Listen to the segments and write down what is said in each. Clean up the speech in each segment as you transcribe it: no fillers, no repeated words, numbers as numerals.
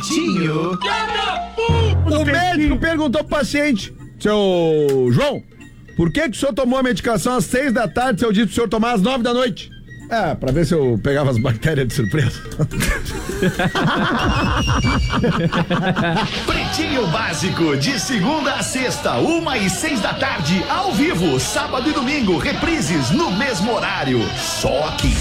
Pretinho. O médico perguntou pro paciente: seu João, por que o senhor tomou a medicação às 6 da tarde se eu disse pro senhor tomar às 9 da noite? Pra ver se eu pegava as bactérias de surpresa. Pretinho Básico, de segunda a sexta, 1h06 da tarde, ao vivo, sábado e domingo, reprises no mesmo horário. Só aqui.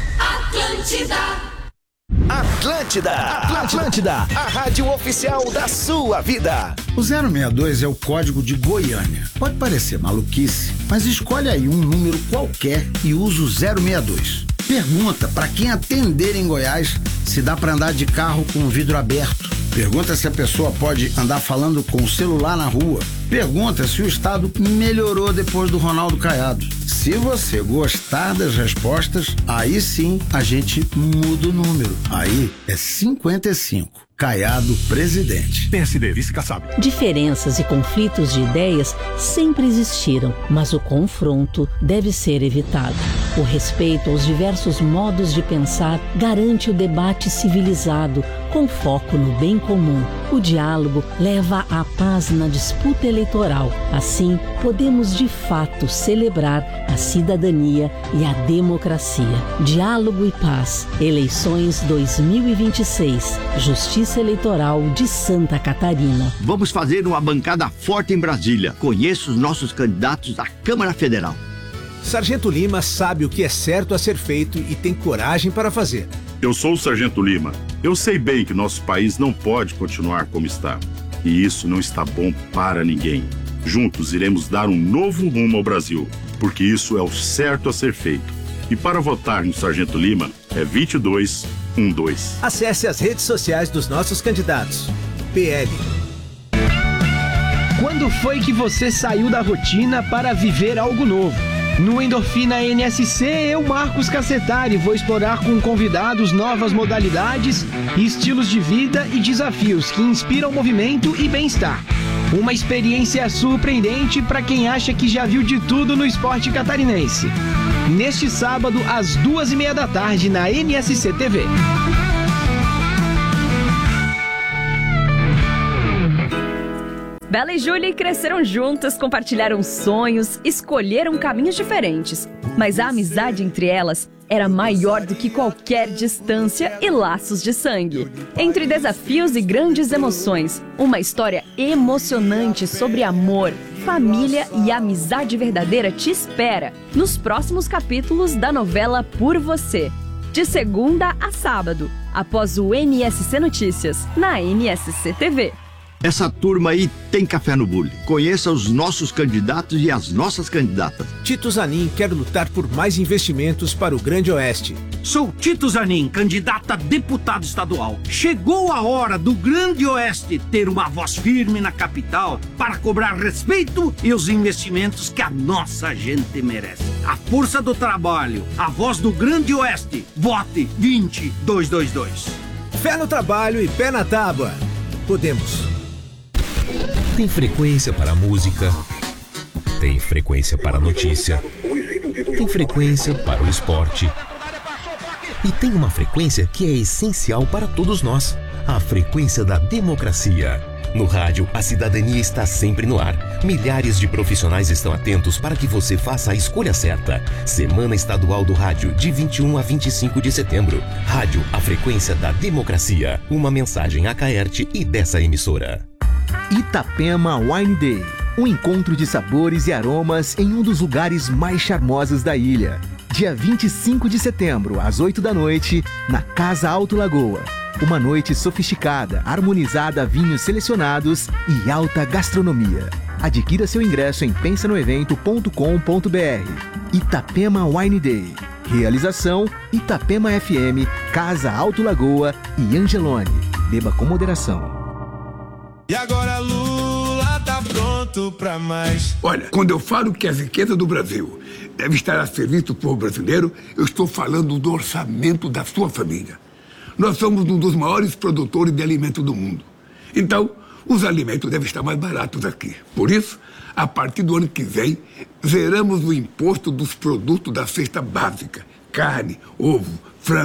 Atlântida, a rádio oficial da sua vida. O 062 é o código de Goiânia. Pode parecer maluquice, mas escolhe aí um número qualquer e usa o 062. Pergunta para quem atender em Goiás se dá para andar de carro com o vidro aberto. Pergunta se a pessoa pode andar falando com o celular na rua. Pergunta se o estado melhorou depois do Ronaldo Caiado. Se você gostar das respostas, aí sim a gente muda o número. Aí é 55. Caiado presidente. PSD, vice-caçado. Diferenças e conflitos de ideias sempre existiram, mas o confronto deve ser evitado. O respeito aos diversos modos de pensar garante o debate civilizado, com foco no bem comum. O diálogo leva à paz na disputa eleitoral. Assim, podemos de fato celebrar a cidadania e a democracia. Diálogo e paz. Eleições 2026. Justiça Eleitoral de Santa Catarina. Vamos fazer uma bancada forte em Brasília. Conheço os nossos candidatos à Câmara Federal. Sargento Lima sabe o que é certo a ser feito e tem coragem para fazer. Eu sou o Sargento Lima. Eu sei bem que nosso país não pode continuar como está. E isso não está bom para ninguém. Juntos iremos dar um novo rumo ao Brasil, porque isso é o certo a ser feito. E para votar no Sargento Lima é 2212. Acesse as redes sociais dos nossos candidatos. PL. Quando foi que você saiu da rotina para viver algo novo? No Endorfina NSC, eu, Marcos Cacetari, vou explorar com convidados novas modalidades, estilos de vida e desafios que inspiram movimento e bem-estar. Uma experiência surpreendente para quem acha que já viu de tudo no esporte catarinense. Neste sábado, às 2h30 da tarde, na NSC TV. Bela e Julie cresceram juntas, compartilharam sonhos, escolheram caminhos diferentes. Mas a amizade entre elas era maior do que qualquer distância e laços de sangue. Entre desafios e grandes emoções, uma história emocionante sobre amor, família e amizade verdadeira te espera nos próximos capítulos da novela Por Você. De segunda a sábado, após o NSC Notícias, na NSC TV. Essa turma aí tem café no bule. Conheça os nossos candidatos e as nossas candidatas. Tito Zanin quer lutar por mais investimentos para o Grande Oeste. Sou Tito Zanin, candidato a deputado estadual. Chegou a hora do Grande Oeste ter uma voz firme na capital para cobrar respeito e os investimentos que a nossa gente merece. A força do trabalho, a voz do Grande Oeste. Vote 20222. Fé no trabalho e pé na tábua. Podemos. Tem frequência para a música, tem frequência para a notícia, tem frequência para o esporte e tem uma frequência que é essencial para todos nós, a frequência da democracia. No rádio, a cidadania está sempre no ar. Milhares de profissionais estão atentos para que você faça a escolha certa. Semana Estadual do Rádio, de 21 a 25 de setembro. Rádio, a frequência da democracia. Uma mensagem a Caerte e dessa emissora. Itapema Wine Day, um encontro de sabores e aromas em um dos lugares mais charmosos da ilha. Dia 25 de setembro, às 8 da noite, na Casa Alto Lagoa. Uma noite sofisticada, harmonizada a vinhos selecionados e alta gastronomia. Adquira seu ingresso em pensanoevento.com.br. Itapema Wine Day. Realização Itapema FM, Casa Alto Lagoa e Angelone. Beba com moderação. E agora Lula tá pronto pra mais. Olha, quando eu falo que a riqueza do Brasil deve estar a serviço do povo brasileiro, eu estou falando do orçamento da sua família. Nós somos um dos maiores produtores de alimentos do mundo. Então, os alimentos devem estar mais baratos aqui. Por isso, a partir do ano que vem, zeramos o imposto dos produtos da cesta básica. Carne, ovo, frango,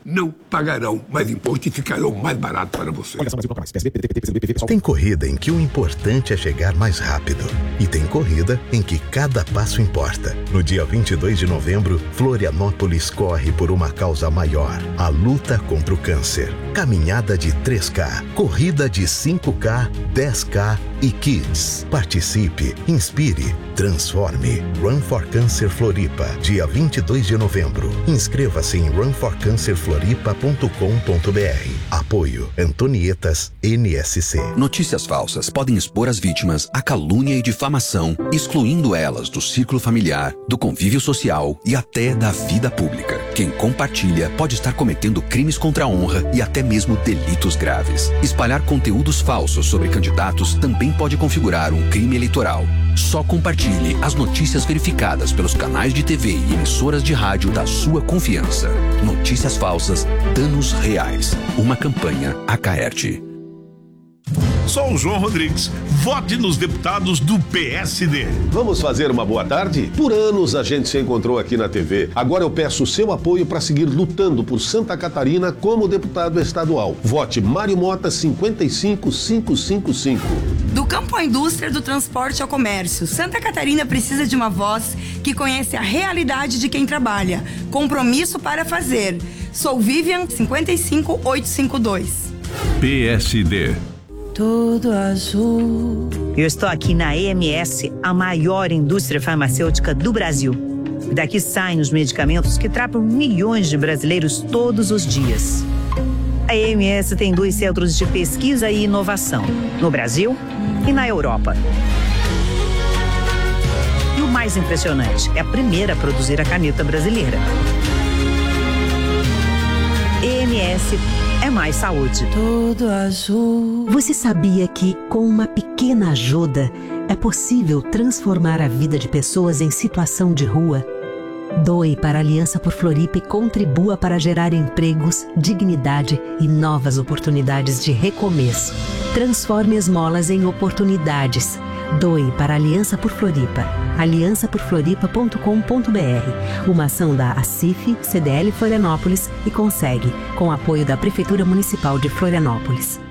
não pagarão mais imposto e ficarão mais barato para você. Tem corrida em que o importante é chegar mais rápido. E tem corrida em que cada passo importa. No dia 22 de novembro, Florianópolis corre por uma causa maior. A luta contra o câncer. Caminhada de 3K, corrida de 5K, 10K e Kids. Participe, inspire, transforme. Run for Cancer Floripa, dia 22 de novembro. Inscreva-se em runforcancerfloripa.com.br. Apoio Antonietas NSC. Notícias falsas podem expor as vítimas à calúnia e difamação, excluindo elas do círculo familiar, do convívio social e até da vida pública. Quem compartilha pode estar cometendo crimes contra a honra e até mesmo delitos graves. Espalhar conteúdos falsos sobre candidatos também pode configurar um crime eleitoral. Só compartilhe as notícias verificadas pelos canais de TV e emissoras de rádio da sua confiança. Notícias falsas, danos reais. Uma campanha Acaerte. Sou o João Rodrigues. Vote nos deputados do PSD. Vamos fazer uma boa tarde? Por anos a gente se encontrou aqui na TV. Agora eu peço o seu apoio para seguir lutando por Santa Catarina como deputado estadual. Vote Mário Mota 55555. Do campo à indústria, do transporte ao comércio, Santa Catarina precisa de uma voz que conhece a realidade de quem trabalha. Compromisso para fazer. Sou Vivian 55852. PSD. Tudo azul. Eu estou aqui na EMS, a maior indústria farmacêutica do Brasil. Daqui saem os medicamentos que tratam milhões de brasileiros todos os dias. A EMS tem 2 centros de pesquisa e inovação, no Brasil e na Europa. E o mais impressionante, é a primeira a produzir a caneta brasileira. EMS é mais saúde. Tudo azul. Você sabia que, com uma pequena ajuda, é possível transformar a vida de pessoas em situação de rua? Doe para a Aliança por Floripa e contribua para gerar empregos, dignidade e novas oportunidades de recomeço. Transforme esmolas em oportunidades. Doe para a Aliança por Floripa. aliançaporfloripa.com.br. Uma ação da ACIF, CDL Florianópolis e Consegue, com apoio da Prefeitura Municipal de Florianópolis.